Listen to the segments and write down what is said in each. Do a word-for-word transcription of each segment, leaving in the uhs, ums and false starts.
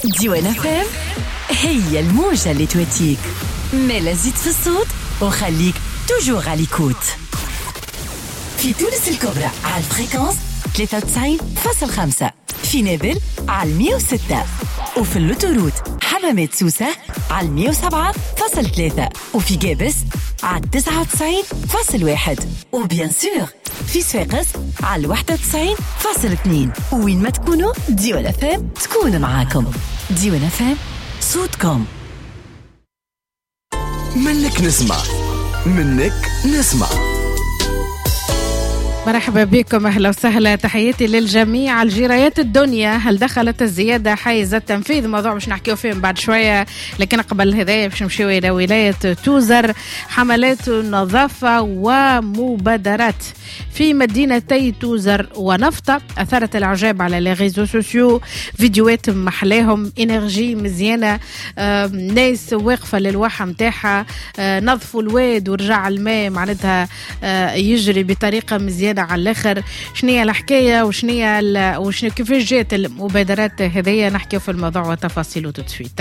ديوان اف ام هي الموجة اللي تواتيك، مالا زيد في الصوت وخليك توجور على ليكوت. في تونس الكبرى على الفريكونس ثلاثة وتسعين فاصلة خمسة، في نابل على مية وستة، وفي اللوتوروت حمامات سوسة على مية وسبعة فاصلة ثلاثة، وفي جابس على تسعة وتسعين فاصلة واحد، وبيان سور في صفاقس على واحد وتسعين فاصلة اثنين. وين ما تكونوا ديوان اف ام تكون معاكم. ديوان اف ام صوتكم. منك نسمع منك نسمع. مرحبا بكم، أهلا وسهلا، تحياتي للجميع. الجرايات الدنيا، هل دخلت الزيادة حيز التنفيذ؟ موضوع باش نحكيو فيه بعد شوية، لكن قبل هذا باش نمشيو إلى ولاية توزر. حملات نظافة ومبادرات في مدينتي توزر ونفطة أثارت الإعجاب على لي ريزو سوسيو. فيديوهات محلاهم، إنرجي مزيانة، آه، ناس واقفة للواحة متاحة، آه، نظفوا الواد ورجع الماء معناتها آه، يجري بطريقة مزيانة على الآخر. شنية الحكاية وشنية وشنية كيفاش جات المبادرات هذه؟ نحكي في الموضوع وتفاصيله تسويت.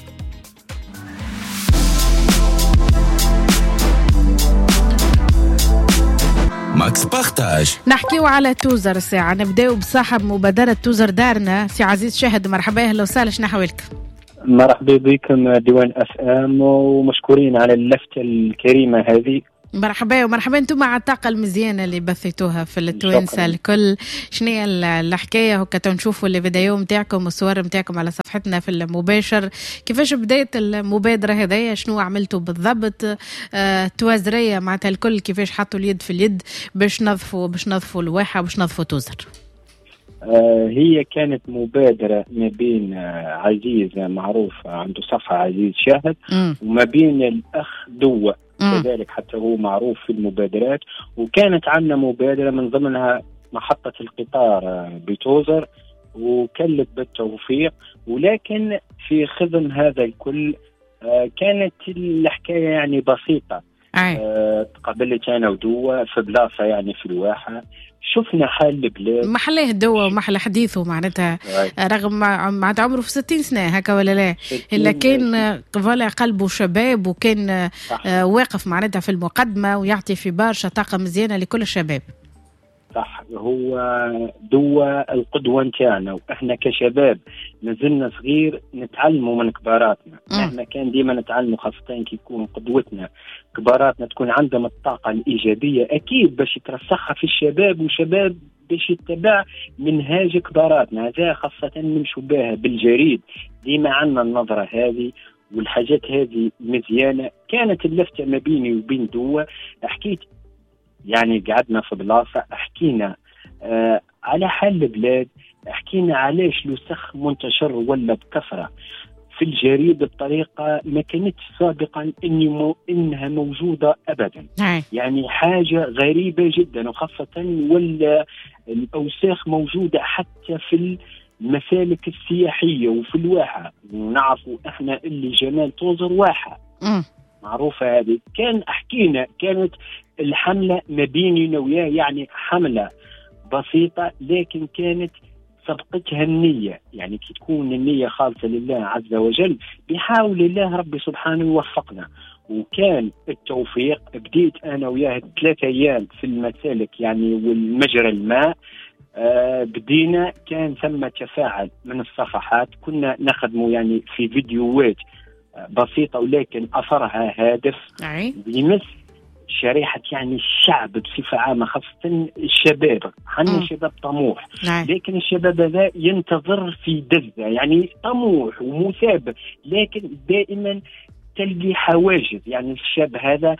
ماكس بارتاج. نحكيو على توزر الساعة، نبداو بصاحب مبادرة توزر دارنا، سي عزيز شاهد. مرحبا، أهلا وسهلا، شنو حوالك؟ مرحبا بكم ديوان اف ام، ومشكورين على اللفتة الكريمة هذه. مرحبا ومرحبا انتم مع الطاقة المزيانة اللي بثيتوها في التوانسة الكل. شنية الحكاية هكا تنشوفوا الفيديو متاعكم والصور متاعكم على صفحتنا في المباشر؟ كيفاش بداية المبادرة هذه؟ شنو عملتوا بالضبط؟ آه، توازرية معناتها الكل كيفاش حطوا اليد في اليد باش نظفوا باش نظفوا الواحة باش نظفوا توزر؟ آه هي كانت مبادرة ما بين آه عزيز معروف عنده صفحة عزيز شاهد، م. وما بين الأخ دوا كذلك حتى هو معروف في المبادرات. وكانت عندنا مبادرة من ضمنها محطة القطار بتوزر، وكلت بالتوفيق. ولكن في خضم هذا الكل آه كانت الحكاية يعني بسيطة. آه قابلت أنا ودوا في بلاصة يعني في الواحة، شفنا حال البلاد محلاه الدواء ومحل حديثه معناتها رغم معناتها عمره في ستين سنة هكا ولا لا، إلا كان فوالا قلبه شباب وكان آه واقف معناتها في المقدمة ويعطي في برشا طاقة مزيانة لكل الشباب. صح، هو دوا القدوة نتاعنا، وإحنا كشباب نزلنا صغير نتعلموا من كباراتنا. إحنا كان ديما نتعلموا، خاصة كي يكون قدوتنا كباراتنا تكون عندهم الطاقة الإيجابية أكيد باش يترسخها في الشباب، وشباب باش يتبع منهاج كباراتنا. هذا خاصة نمشوا بها بالجريد، ديما عندنا النظرة هذه والحاجات هذه مزيانة. كانت اللفتة ما بيني وبين دوا، حكيت يعني قعدنا في بلاصة حكينا آه على حال البلاد، حكينا علاش لوسخ منتشر ولا بكثرة في الجريد بطريقة ما كانت سابقا إني مو إنها موجودة أبدا. يعني حاجة غريبة جدا، وخاصة ولا الأوساخ موجودة حتى في المسالك السياحية وفي الواحة. ونعرفوا إحنا اللي جمال توزر واحة معروفة هذه. كان حكينا كانت الحملة ما بيني وياه يعني حملة بسيطة، لكن كانت سبقتها النية. يعني كي تكون النية خالصة لله عز وجل بيحاول الله ربي سبحانه يوفقنا. وكان التوفيق. بديت أنا وياه ثلاثة أيام في المسالك يعني والمجرى الماء. آه بدينا كان ثم تفاعل من الصفحات، كنا نخدمه يعني في فيديوهات بسيطة ولكن أثرها هادف بيمس شريحة يعني الشعب بصفة عامة، خاصة الشباب. عندنا شباب طموح، لكن الشباب هذا ينتظر في دزة، يعني طموح ومثابر، لكن دائما تلقي حواجز. يعني الشاب هذا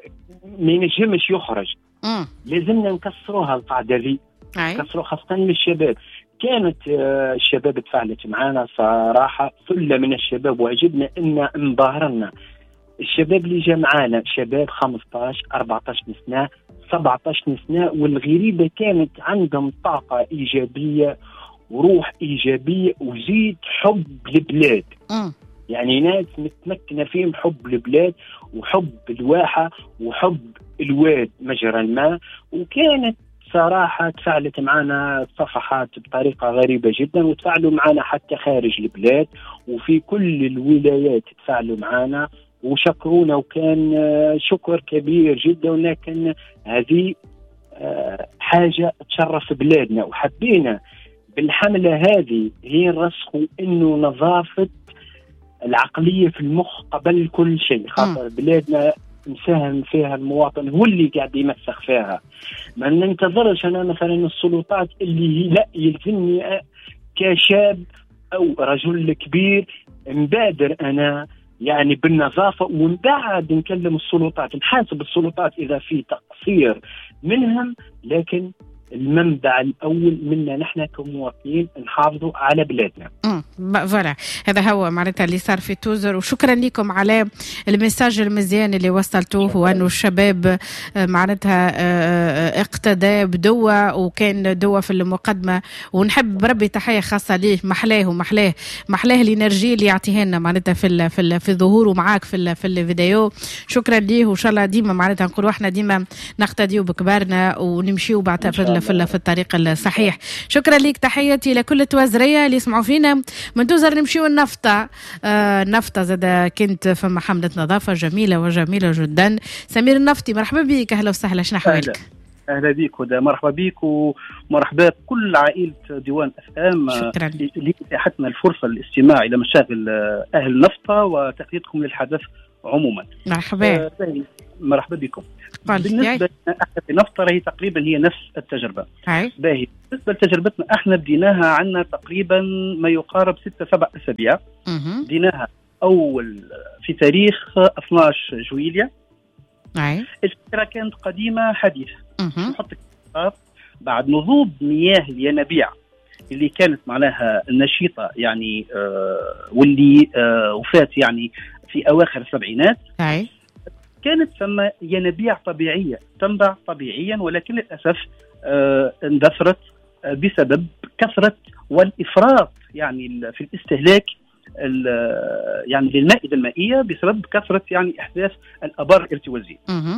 ما ينجمش يخرج. م. لازمنا نكسروها القاعدة ذي، نكسروا خاصة للشباب. كانت الشباب تفاعلت معنا صراحة، ثلة من الشباب، وعجبنا إن انبهرنا. الشباب اللي جا معانا شباب خمسطاش أربعطاش سنة سبعطاش سنة، والغريبة كانت عندهم طاقة إيجابية وروح إيجابية وزيد حب البلاد. م. يعني ناس متمكنة فيهم حب البلاد وحب الواحة وحب الواد مجرى الماء. وكانت صراحة تفاعلت معنا صفحات بطريقة غريبة جدا، وتفاعلوا معنا حتى خارج البلاد وفي كل الولايات تفاعلوا معنا وشكرونا، وكان شكر كبير جدا، ولكن هذه حاجة تشرف بلادنا، وحبينا بالحملة هذه هي نرسخوا إنه نظافة العقلية في المخ قبل كل شيء، خاطر بلادنا مساهم فيها المواطن هو اللي قاعد يمسخ فيها. ما ننتظرش أنا مثلا السلطات اللي لا يلزمني كشاب أو رجل كبير نبادر أنا يعني بالنظافة، ومن بعد نكلم السلطات، نحاسب السلطات إذا في تقصير منهم، لكن المنبع الأول منا نحن كمواطنين نحافظوا على بلادنا. امم فوالا، هذا هو معناتها اللي صار في توزر، وشكرا لكم على المساج المزيان اللي وصلتوه، وأنه الشباب معناتها اقتدى بدوا، وكان دوا في المقدمة، ونحب بربي تحية خاصة ليه، محلاه ومحلاه محلاه الانرجي اللي يعطيها لنا معناتها في في في ظهوره معاك في في الفيديو. شكرا ليه، وإن شاء الله ديما معناتها نقولوا احنا ديما نقتديوا بكبارنا ونمشيوا بعد في في, في الطريق الصحيح. شكرا لك، تحياتي لكل التوازرية اللي يسمعوا فينا من توزر. نمشيوا النفطة. آه نفطة زاد كنت فما حملة نظافة جميلة وجميلة جدا. سمير النفطي، مرحبا بك، أهلا وسهلا، شنو أحوالك؟ أهلا بك هدى، مرحبا بك ومرحبا بكل عائلة ديوان اف ام. شكرا اللي اتاحتنا الفرصة للاستماع إلى مشاغل أهل النفطة وتقديمكم للحدث عموما. مرحبا. آه مرحبا بكم. بالنسبة لنا احنا في نفطة هي تقريبا هي نفس التجربة. هاي. باهي، بالنسبة لتجربتنا احنا بديناها عنا تقريبا ما يقارب ستة سبع أسابيع. بديناها أول في تاريخ اثناشر جويلية. هاي. الفكرة كانت قديمة حديثة. نحط بعد نضوب مياه الينابيع اللي كانت معناها نشيطة يعني آه واللي آه وفات يعني في أواخر السبعينات. هاي. كانت ثم ينابيع طبيعية تنبع طبيعيا، ولكن للأسف آه اندثرت آه بسبب كثرة والإفراط يعني في الاستهلاك يعني للمائدة المائية، بسبب كثرة يعني إحداث الآبار الارتوازية.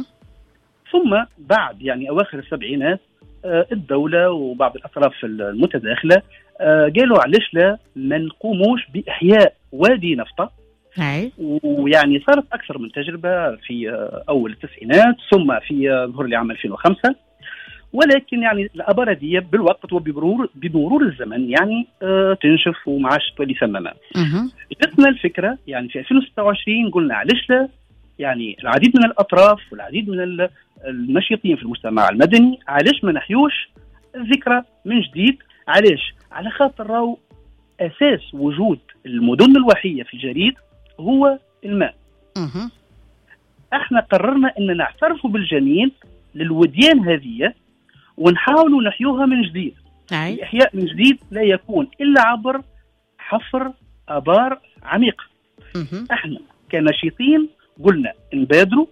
ثم بعد يعني أواخر السبعينات آه الدولة وبعض الأطراف المتداخلة آه قالوا علاش لا ما نقوموش بإحياء وادي نفطة. هاي. ويعني صارت أكثر من تجربة في أول التسعينات، ثم في ظهور لعام ألفين وخمسة، ولكن يعني الآبار هذه بالوقت وبمرور بمرور الزمن يعني آه تنشف وما عادش تولي ثمامة. جتنا الفكرة يعني في ألفين وستة وعشرين قلنا علاش لا يعني العديد من الأطراف والعديد من النشيطين في المجتمع المدني علاش ما نحيوش الذكرى من جديد. علاش؟ على خاطر راهو أساس وجود المدن الواحية في الجريد هو الماء. أه. احنا قررنا ان نعترف بالجميل للوديان هذه ونحاولوا نحيوها من جديد. أي. الإحياء من جديد لا يكون إلا عبر حفر آبار عميقة. أه. احنا كناشطين قلنا نبادروا،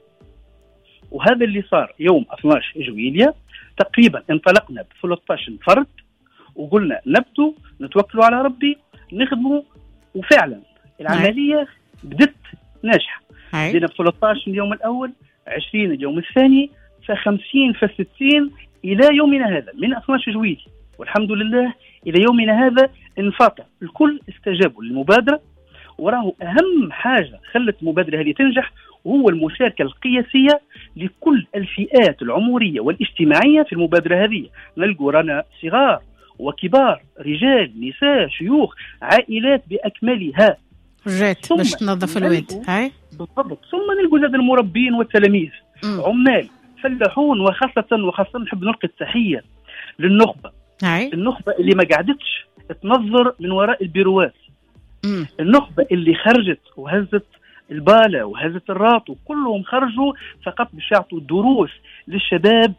وهذا اللي صار يوم اثناشر جويلية. تقريبا انطلقنا ب ثلاثة عشر فرد وقلنا نبدو نتوكلوا على ربي نخدموا، وفعلا العملية بدت ناجحة. بدينا ب ثلاثة عشر اليوم الأول، عشرين اليوم الثاني، فخمسين فستين إلى يومنا هذا من اثناشر جويلية، والحمد لله إلى يومنا هذا انفاق الكل استجابوا للمبادرة. وراه أهم حاجة خلت المبادرة هذه تنجح وهو المشاركة القياسية لكل الفئات العمرية والاجتماعية في المبادرة هذه. نلقوا رانا صغار وكبار، رجال، نساء، شيوخ، عائلات بأكملها جات باش تنظف الواد. هاي بالضبط. ثم نلقوا زاد المربين والتلاميذ، م. عمال، فلاحون، وخاصة وخاصة نحب نلقي التحية للنخبة. هاي. النخبة اللي ما قعدتش تنظر من وراء البيروات. م. النخبة اللي خرجت وهزت البالة وهزت الراط، وكلهم خرجوا فقط باش يعطوا دروس للشباب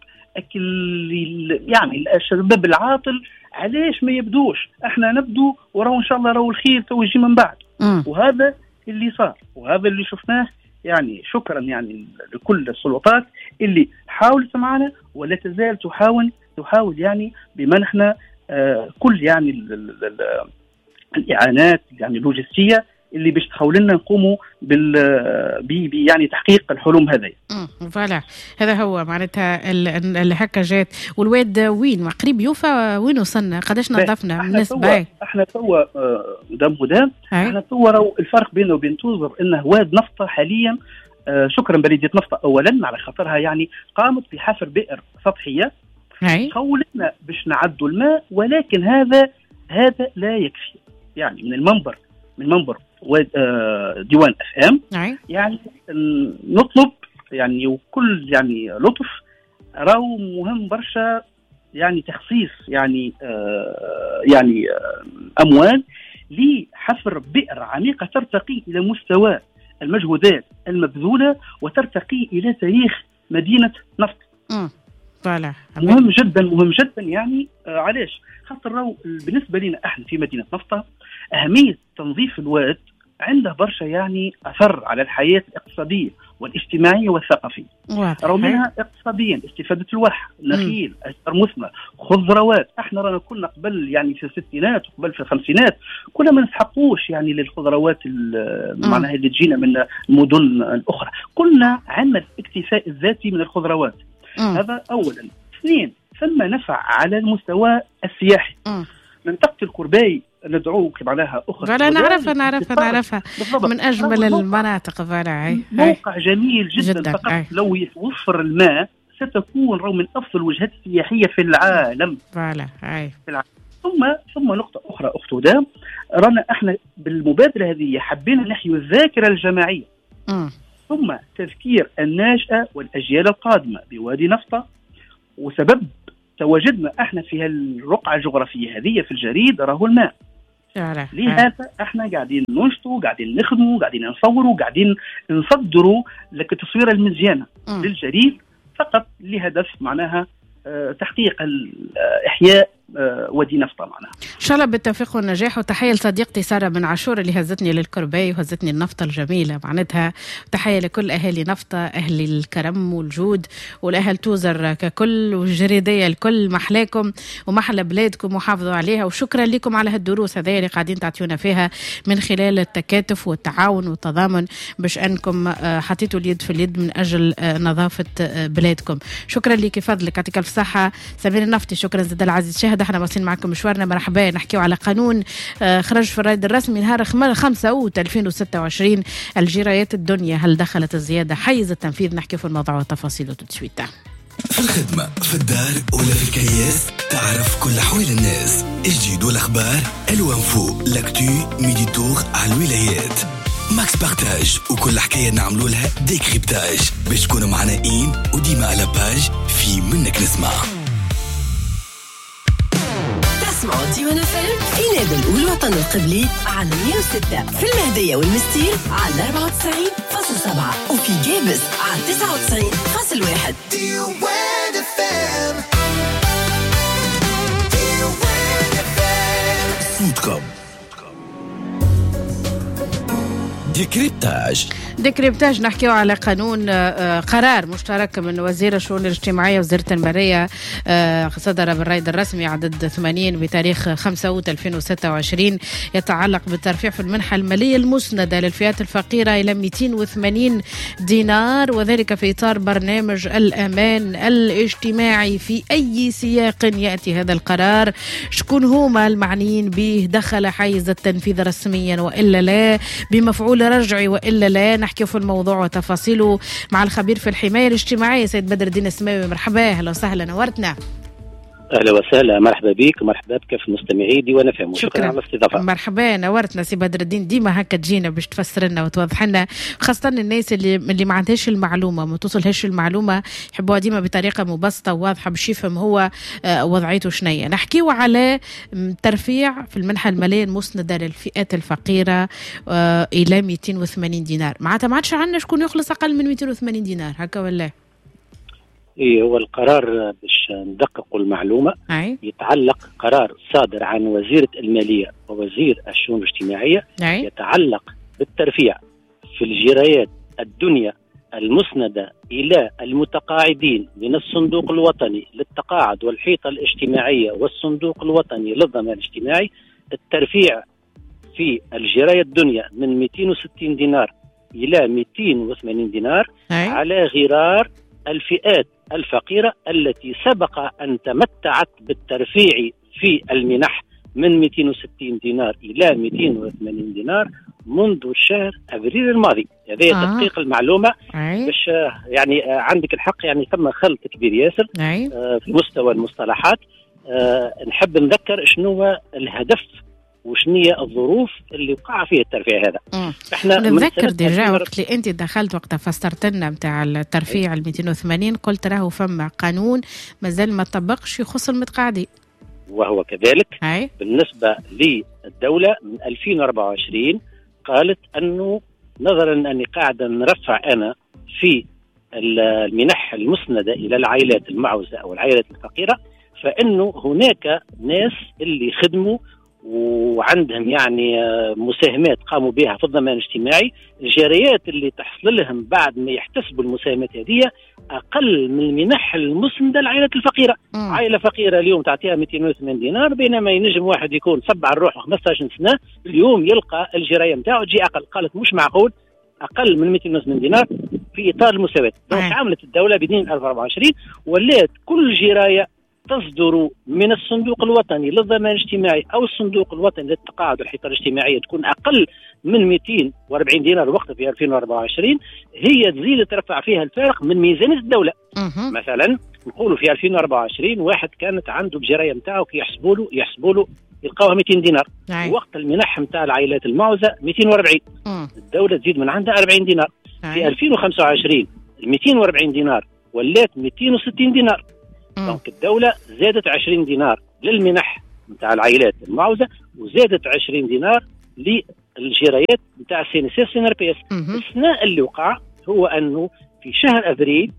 يعني الشباب العاطل علاش ما يبدوش. احنا نبدو وراه ان شاء الله راهو الخير تو يجي من بعد. م. وهذا اللي صار وهذا اللي شفناه. يعني شكرا يعني لكل السلطات اللي حاولت معنا ولا تزال تحاول تحاول يعني بمنحنا آه كل يعني ال ال ال الإعانات يعني اللوجستية اللي باش تخول لنا نقوموا بال بي يعني تحقيق الحلم هذه. امم فوالا هذا هو معناتها اللي هكا جات. والواد وين قريب يوفى؟ وين وصلنا؟ قداش نظفنا بالنسبه؟ احنا توا مدام هدى احنا توا راهو الفرق بينه وبين توزر انه واد نفطه حاليا. آه شكرا بلديه نفطه اولا على خاطرها يعني قامت بحفر بئر سطحيه خولتنا باش نعدوا الماء، ولكن هذا هذا لا يكفي. يعني من المنبر من منبر ديوان اف ام يعني نطلب يعني وكل يعني لطف راهو مهم برشا يعني تخصيص يعني آه يعني آه اموال لحفر بئر عميقه ترتقي الى مستوى المجهودات المبذوله وترتقي الى تاريخ مدينه نفط. امم فوالا مهم جدا مهم جدا يعني آه علاش؟ خاطر راهو بالنسبه لنا احنا في مدينه نفطه اهميه تنظيف الواد عنده برشا يعني اثر على الحياه الاقتصاديه والاجتماعيه والثقافيه. راهو منها اقتصاديا استفاده الواح، نخيل، اشجار مثمره، خضروات. احنا رانا كنا قبل يعني في الستينات وقبل في الخمسينات كنا ما نسحقوش يعني للخضروات معناها اللي تجينا من المدن الاخرى، كنا عندنا الاكتفاء الذاتي من الخضروات. مم. هذا اولا. اثنين، ثم نفع على المستوى السياحي. مم. منطقه الكرباي ندعوه معناها اخرى فلا نعرفها نعرفها نعرفها من اجمل المناطق. فلا موقع جميل جدا, جداً. فقط أي. لو يتوفر الماء ستكون رو من افضل الوجهات السياحيه في العالم. فلا اي في العالم. ثم ثم نقطه اخرى اخت هدى، رانا احنا بالمبادره هذه حبينا نحيي الذاكره الجماعيه. م. ثم تذكير الناشئه والاجيال القادمه بوادي نفطه، وسبب تواجدنا احنا في هالرقعه الجغرافيه هذه في الجريد راهو الماء. لهذا احنا قاعدين ننشطوا، قاعدين نخدموا، قاعدين نصوروا، قاعدين نصدروا لك التصويره المزيانه م. للجريد فقط لهدف معناها اه تحقيق احياء اه وادي نفطه معناها. ان شاء الله بالتوفيق والنجاح. وتحيه لصديقتي ساره بن عاشور اللي هزتني للكرباي وهزتني النفطه الجميله معناتها. تحيه لكل اهالي نفطه، اهل الكرم والجود والاهل توزر ككل والجريديه الكل. محلاكم ومحلى بلادكم وحافظوا عليها، وشكرا لكم على هالدروس هذه اللي قاعدين تعطيونا فيها من خلال التكاتف والتعاون والتضامن باش انكم حطيتوا اليد في اليد من اجل نظافه بلادكم. شكرا لك فضلك، يعطيك الف صحه. سمير النفطي شكرا زاد العزيز. شاهد احنا واصلين معكم مشوارنا. مرحبا. نحكيو على قانون خرج في الرائد الرسمي نهار خمسة أوت ألفين وستة وعشرين. الجرايات الدنيا هل دخلت الزياده حيز التنفيذ؟ نحكي في الموضوع وتفاصيله تسويته. في الخدمه، في الدار ولا في الكياس، تعرف كل احوال الناس، الجديد والاخبار، الوانفو، لاكتو، ميدي تور على الولايات. ماكس بارتاج وكل حكايه نعملوا لها ديكريبتاج باش تكونوا معنا إين وديما على باج في منك نسمع. تسمعوا ديوان فيلم في نادي الأول وطن القبلي على مية وستة، في المهدية والمستير على أربعة وتسعين فاصلة سبعة، وفي جابس على تسعة وتسعين فاصلة واحد. ديوان فيلم ديوان فيلم صوتكم. ديكريبتاج ديكريبتاج نحكيو على قانون قرار مشترك من وزير الشؤون الاجتماعية وزيرة المالية صدر بالرائد الرسمي عدد ثمانين بتاريخ خمسة أوت ألفين وستة وعشرين يتعلق بالترفيع في المنحة المالية المسندة للفئات الفقيرة إلى مئتين وثمانين دينار، وذلك في إطار برنامج الأمان الاجتماعي. في أي سياق يأتي هذا القرار؟ شكون هما المعنيين به؟ دخل حيز التنفيذ رسميا وإلا لا؟ بمفعول رجعي وإلا لا؟ نحكي في الموضوع وتفاصيله مع الخبير في الحماية الاجتماعية سيد بدر الدين السماوي. مرحبا. أهلا وسهلا، نورتنا. اهلا وسهلا، مرحبا بك ومرحبا بك في المستمعي ديوان فهم. شكرا على الاستضافه. مرحبا، نورتنا سي بدر الدين. ديما هكا تجينا باش تفسر لنا وتوضح لنا، خاصه الناس اللي اللي ما عندهاش المعلومه ما توصلهاش المعلومه يحبوها ديما بطريقه مبسطه وواضحه باش يفهم هو وضعيته شنية. نحكيو على ترفيع في المنحه الماليه المسنده للفئات الفقيره الى مئتين وثمانين دينار. معناتها ما عادش عندنا شكون يخلص اقل من مئتين وثمانين دينار هكا ولا؟ إيه، هو القرار باش ندققوا المعلومة أي. يتعلق قرار صادر عن وزيرة المالية ووزير الشؤون الاجتماعية أي. يتعلق بالترفيع في الجرايات الدنيا المسندة إلى المتقاعدين من الصندوق الوطني للتقاعد والحيطة الاجتماعية والصندوق الوطني للضمان الاجتماعي. الترفيع في الجراية الدنيا من مئتين وستين دينار إلى مئتين وثمانين دينار أي. على غرار الفئات الفقيرة التي سبق أن تمتعت بالترفيع في المنح من مئتين وستين دينار إلى مئتين وثمانين دينار منذ شهر أبريل الماضي. هذا آه. تدقيق المعلومة باش يعني عندك الحق، يعني ثم خلط كبير ياسر آه في مستوى المصطلحات. آه نحب نذكر شنو الهدف وشنية الظروف اللي وقع فيه الترفيع هذا. مم. احنا نتذكر ديجا وقت اللي انت دخلت وقتها فسرت لنا نتاع الترفيع ال مئتين وثمانين، قلت راهو فما قانون مازال ما طبقش يخص المتقاعدين، وهو كذلك. هاي. بالنسبة للدولة من ألفين وأربعة وعشرين قالت أنه نظرا أني قاعدة نرفع أنا في المنح المسندة إلى العائلات المعوزة أو العائلات الفقيرة، فإنه هناك ناس اللي خدموا وعندهم يعني مساهمات قاموا بها في الضمان الاجتماعي، الجريات اللي تحصل لهم بعد ما يحتسبوا المساهمات هذه أقل من المنح المسندة للعائلات الفقيرة. م. عائلة فقيرة اليوم تعطيها مئتين وثمانين دينار، بينما ينجم واحد يكون سبع الروح وخمسة عشر سنة اليوم يلقى الجراية متاعه تجي أقل. قالت مش معقول أقل من مئتين وثمانين دينار في إطار المساواة. دونك عملت الدولة بدين ألفين وأربعة وعشرين ولات كل جراية تصدر من الصندوق الوطني للضمان الاجتماعي أو الصندوق الوطني للتقاعد والحفاظ الاجتماعي تكون أقل من مئتين وأربعين دينار وقت في ألفين وأربعة وعشرين، هي تزيد ترفع فيها الفارق من ميزانية الدولة. م- مثلا نقولوا في ألفين وأربعة وعشرين واحد كانت عنده بجراية متاعه كي يحسبوا له يحسبوا له يلقاوها مئتين دينار، وقت المنح متاع العائلات المعوزة مئتين وأربعين، م- الدولة تزيد من عندها أربعين دينار. في ألفين وخمسة وعشرين مئتين وأربعين دينار ولات مئتين وستين دينار. دونك الدولة زادت عشرين دينار للمنح نتاع العائلات المعوزة وزادت عشرين دينار للجرايات نتاع السي ان اس اس ان ار بي اس. السنة اللي وقع هو أنه في شهر أبريل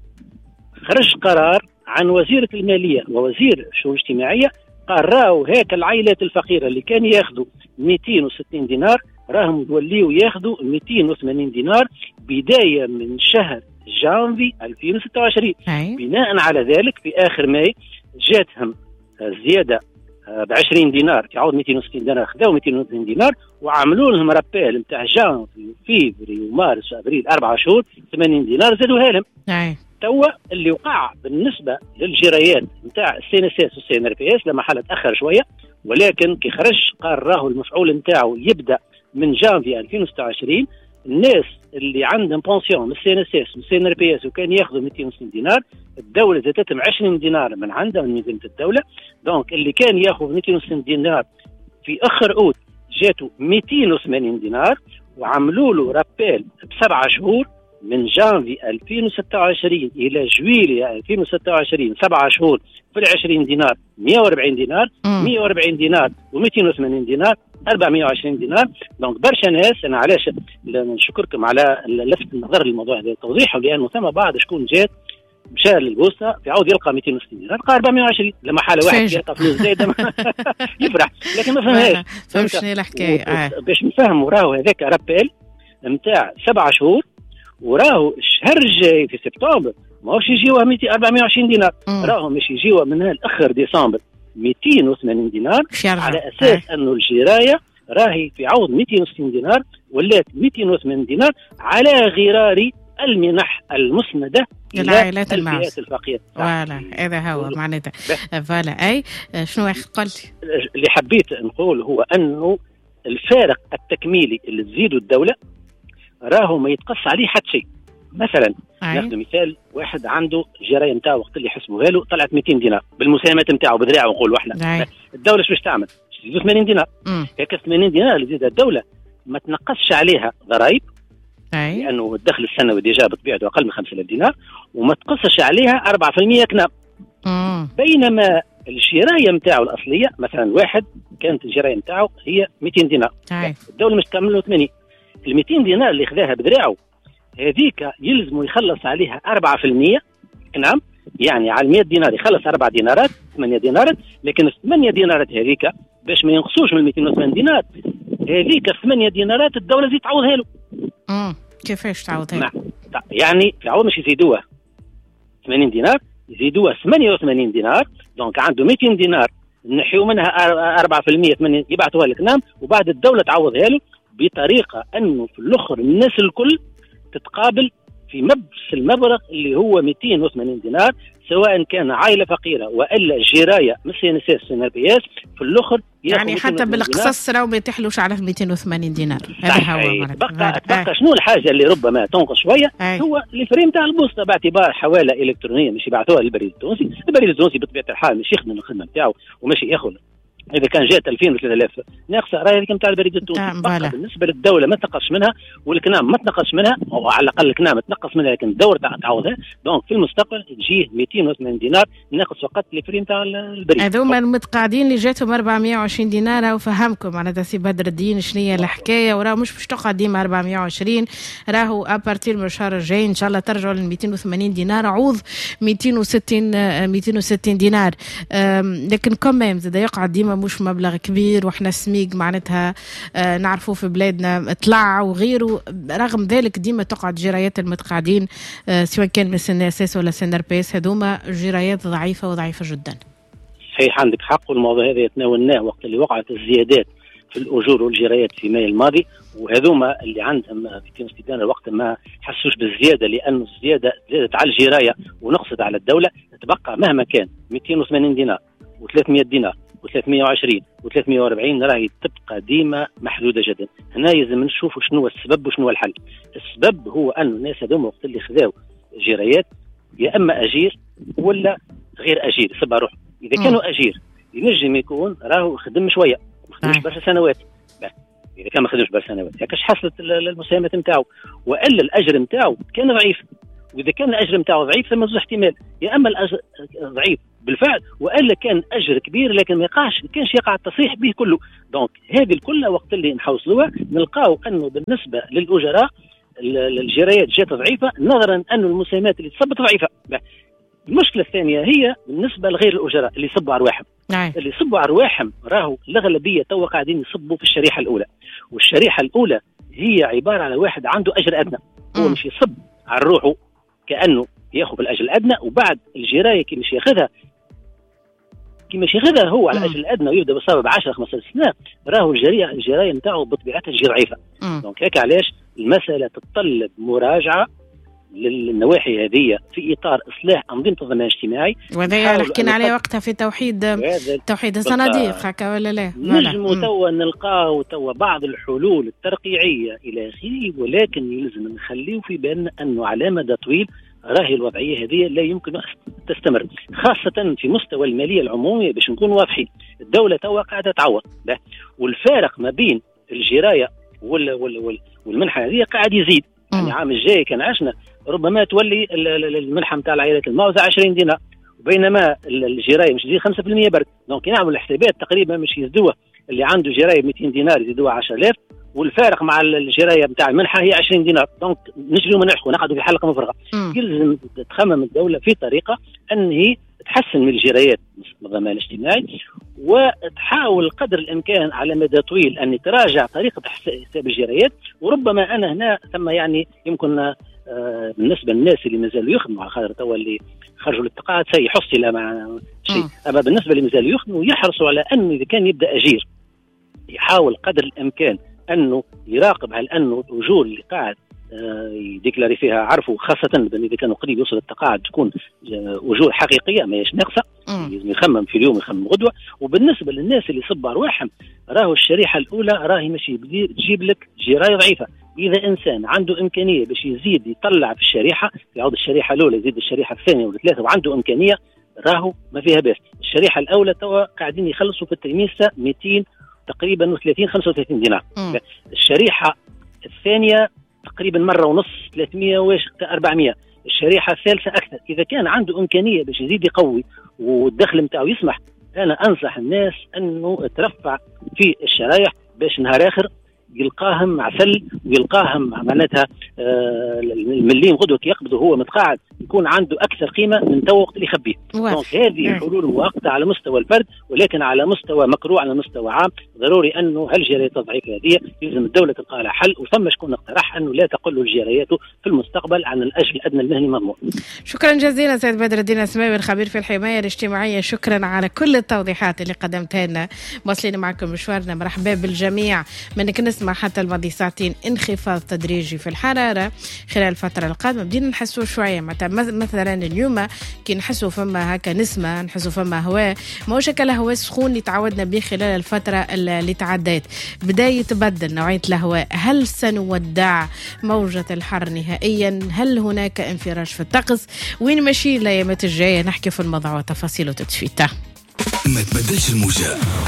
خرج قرار عن وزيرة المالية ووزير الشؤون الاجتماعية، قال راهو هيك العائلات الفقيرة اللي كان ياخذوا مئتين وستين دينار راهم يوليوا ياخذوا مئتين وثمانين دينار بداية من شهر جانفي ألفين وستة وعشرين. بناء على ذلك في آخر ماي جاتهم زيادة بعشرين دينار تعود مئتين وستين دينار، خذوا مئتين وثمانين دينار وعملوا لهم رابيل نتاع جانفي وفيفري ومارس وأبريل أربعة شهور ثمانين دينار زادوها لهم. توا اللي وقع بالنسبة للجرايات نتاع السي ان اس اس والسي ان ار بي اس لما حالة تأخر شوية، ولكن كي خرج قال راهو المفعول نتاعو يبدأ من جانفي ألفين وستة وعشرين. الناس اللي عندهم بونسيون من السي ان اس اس والسي ان ار بي اس وكان ياخذوا مئتين وستين دينار الدولة زادتهم عشرين دينار من عندها من ميزانية الدولة. دونك اللي كان ياخذ مئتين وستين دينار في اخر اوت جاته مئتين وثمانين دينار وعملوا له رابيل بسبعة شهور من جانفي ألفين وستة وعشرين الى جويليا ألفين وستة وعشرين، سبعة شهور في العشرين دينار مئة وأربعين دينار، مئة وأربعين دينار ومئتين وثمانين دينار أربعمئة وعشرين دينار. دونك برشا ناس انا علاش نشكركم على لفت النظر للموضوع هذا توضيحه، لانه ثم بعض شكون جات مشى للبوسطه في عاود يلقى مئتين وستين دينار قال أربعمئة وعشرين، لما حاله واحد يلقى فلوس زايده يفرح، لكن ما فهمهاش. فهمت شنو الحكايه؟ آه. باش نفهموا راهو هذاك رابيل نتاع سبعة شهور وراهو الشهر الجاي في سبتمبر ماهوش يجيوها أربعمئة وعشرين دينار، راهو مش يجيوها من الاخر ديسمبر مئتين وثمانين دينار على اساس آه. انه الجرايه راهي في عوض مئتين وستين دينار ولات مئتين وثمانين دينار على غرار المنح المسندة للعائلات المعوزة الفقيرة. فوالا هذا هو معناتها. فوالا أي شنو قلت؟ اللي حبيت نقول هو أنه الفارق التكميلي اللي تزيده الدولة راهو ما يتقص عليه حد شيء. مثلا ناخذ مثال واحد عنده جرايه نتاعو وقت اللي يحسبوها له طلعت مئتين دينار بالمساهمات نتاعو بذراعه نقولوا احنا، الدوله شو باش تعمل؟ تزيد ثمانين دينار. هيك ثمانين دينار اللي تزيدها الدوله ما تنقصش عليها ضرائب لانه الدخل السنوي ديجا بطبيعته اقل من خمسة آلاف دينار، وما تقصش عليها أربعة بالمئة كناب. بينما الجرايه نتاعو الاصليه مثلا واحد كانت الجرايه نتاعو هي مئتين دينار، الدوله مش تعمل له ثمانين، ال مئتين دينار اللي خذاها بذراعه هذيك يلزم يخلص عليها أربعة بالمئة نعم، يعني على مئة دينار يخلص أربع دينارات ثمانية دينارات، لكن الثمانية دينارات هذيك باش ما ينقصوش من مئتين وثمانين دينار هذيك الثمانية دينارات الدولة زي تعوضها له. امم كيفاش تعوضها له؟ يعني تعوض مش يزيدوها ثمانين دينار يزيدوها ثمانية وثمانين دينار، دونك عنده مئتين دينار نحيو منها أربعة بالمئة من يبعثوها لكنام، وبعد الدولة تعوضها له بطريقة أنه في الأخر الناس الكل تتقابل في نفس المبلغ اللي هو مئتين وثمانين دينار، سواء كان عائلة فقيرة وإلا جراية مثل ان اس اس ان بي اس في الأخر. يعني حتى بالقصص راهو ما يتحلوش على مئتين وثمانين دينار. هذا هو بقى, بقى شنو الحاجة اللي ربما تنقص شوية؟ أي. هو الفريم تاع البوسطة باعتبار حوالة إلكترونية مش يبعثوها للبريد التونسي. البريد التونسي بطبيعة الحال مش يخدم الخدمة بتاعه وماشي ياخذ إذا كان جات ألفين وثلاثة آلاف ناقصة راهي اللي نتاع البريد التونسي. آه بالنسبة للدولة ما تنقصش منها والكنام ما تنقصش منها، أو على الأقل الكنام تنقص منها لكن الدولة تعوضها. دونك في المستقبل تجيه مئتين وثمانين دينار ناقص فقط الفريم تاع البريد. هذوما المتقاعدين اللي جاتهم أربعمائة وعشرين دينار وفهمكم معناتها سي بدر الدين شنو هي الحكاية، وراه مش باش تقعد ديما أربعمائة وعشرين، راهو ابارتير من الشهر الجاي إن شاء الله ترجعوا ل مئتين وثمانين دينار عوض مئتين وستين دينار. لكن كمان زاد يقعد ديما مش مبلغ كبير، واحنا سميق معناتها آه نعرفوه في بلادنا طلع وغيره. رغم ذلك ديما تقعد جرايات المتقاعدين آه سواء كان من سن اساس ولا سن ار بي اس، هذوما جرايات ضعيفه وضعيفه جدا. صحيح عندك حق، والموضوع هذا يتناولناه وقت اللي وقعت الزيادات في الاجور والجرايات في ماي الماضي، وهذوما اللي عندهم في تونس الوقت ما حسوش بالزياده، لانه الزياده زادت على الجرايه ونقصت على الدوله. تبقى مهما كان مئتين وثمانين دينار وثلاثمائة دينار وثلاثمائة وعشرين وثلاثمائة وأربعين راهي تبقى ديما محدودة جدا. هنا لازم نشوفوا شنو هو السبب وشنو هو الحل. السبب هو أن الناس هذوما وقت اللي خذاو جرايات يا أما أجير ولا غير أجير يصبها روح. إذا كانوا أجير ينجم يكون راهو خدم شوية ما خدمش برشا سنوات، إذا كان ما خدمش برشا سنوات هكاش حصلت المساهمات نتاعو، وإلا الأجر نتاعو كان ضعيف. وإذا كان الأجر نتاعو ضعيف ثم زوج احتمال، يا أما الأجر ضعيف بالفعل والا كان اجر كبير لكن ما يقعش كانش يقع التصحيح به كله. دونك هذه الكل وقت اللي نحوصلوها نلقاو انه بالنسبه للاجراء الجرايات جات ضعيفه نظرا انه المساهمات اللي تصبت ضعيفه. المشكله الثانيه هي بالنسبه لغير الاجراء اللي يصبوا ارواحهم. اللي يصبوا ارواحهم راهو الاغلبيه تو قاعدين يصبوا في الشريحه الاولى، والشريحه الاولى هي عباره على واحد عنده اجر ادنى، هو مش يصب على روحه كانه ياخذ الاجر الادنى وبعد الجرايه كي مش ياخذها كي مش ياخذها هو على الاجر الادنى ويبدا بسبب عشرة خمسة عشر سنه، راهو الجرايه الجرايه نتاعو بطبيعتها تجي ضعيفه. دونك هيك علاش المساله تتطلب مراجعه للنواحي هذه في اطار اصلاح انظمه الضمان الاجتماعي، وهذا اللي حكينا عليه وقتها في توحيد توحيد الصناديق هكا ولا لا؟ نجموا توا نلقاو توا بعض الحلول الترقيعيه الى اخره، ولكن يلزم نخليه في بالنا انه على مدى طويل راهي الوضعيه هذه لا يمكن تستمر، خاصه في مستوى الماليه العموميه. باش نكون واضحين الدوله توا قاعده تعوض، والفارق ما بين الجرايه والمنحه هذه قاعد يزيد. يعني عام الجاي كان عشنا ربما تولي المنحه نتاع العائلات المعوزه عشرين دينار، بينما الجرايه مش تزيد خمسة بالمئة برك. دونك يعملوا الحسابات تقريبا مش يزيدوها، اللي عنده جرايه مئتين دينار يزيدوها عشرة آلاف، والفارق مع الجرايه نتاع المنحه هي عشرين دينار. دونك نجريو ما نحكوا نقعدوا في حلقه مفرغه. يلزم تخمم الدوله في طريقه ان هي تحسن من الجرايات الضمان الاجتماعي، وتحاول قدر الامكان على مدى طويل ان تراجع طريقه حساب الجرايات. وربما انا هنا ثم يعني يمكن آه بالنسبه للناس اللي مازالوا يخدموا على خاطر توا اللي خرجوا للتقاعد سيحصل الى مع شيء، اما بالنسبه اللي مازالوا يخدموا يحرصوا على انه اذا كان يبدا اجير يحاول قدر الامكان انه يراقب هل انه الاجور اللي قاعد يديكلاري فيها عرفوا، خاصة إذا كانوا قريب يوصل التقاعد تكون أجور حقيقية ما يش ناقصة، لازم يخمم في اليوم يخمم غدوة. وبالنسبة للناس اللي صب أرواحهم راهو الشريحة الأولى راهي ماشي تجيب لك جراية ضعيفة. إذا إنسان عنده إمكانية باش يزيد يطلع في الشريحة يعود الشريحة الأولى يزيد الشريحة الثانية والثالثة وعنده إمكانية راهو ما فيها بأس. الشريحة الأولى توا قاعدين يخلصوا في التلميذة مئتين تقريبا وثلاثين خمسة وثلاثين دينار. الشريحة الثانية تقريبا مرة ونص ثلاثمائة واش أربعمائة. الشريحة الثالثة أكثر. إذا كان عنده إمكانية باش يزيد يقوي والدخل متاعه يسمح، أنا أنصح الناس أنه ترفع في الشرايح باش نهار آخر يلقاهم عسل ويلقاهم معناتها آه المليم غدوة كي يقبضوا هو متقاعد يكون عنده اكثر قيمه من تو وقت اللي يخبيه. دونك هذه حلول مؤقته على مستوى الفرد، ولكن على مستوى مكروه، على مستوى عام ضروري انه هالجريات الضعيفه هذه يلزم الدوله تلقى لها حل، وثم شكون اقترح انه لا تقل الجريات في المستقبل عن الاجر الادنى المهني مضمون. شكرا جزيلا سيد بدر الدين السماوي الخبير في الحمايه الاجتماعيه، شكرا على كل التوضيحات اللي قدمتها لنا. واصلين معكم مشوارنا، مرحبا بالجميع. منك نسمع حتى الماضي ساعتين انخفاض تدريجي في الحراره خلال الفتره القادمه، بدينا نحسوا شويه مثلا اليوم كي نحسوا فما هكا نسمه، نحسوا فما هواء ماهوش هكا الهواء السخون اللي تعودنا به خلال الفتره اللي تعدت، بدا يتبدل نوعيه الهواء. هل سنودع موجه الحر نهائيا؟ هل هناك انفراج في الطقس؟ وين ماشي الايامات الجايه؟ نحكي في الموضوع وتفاصيله تتفيته. ما تبدلش الموجة.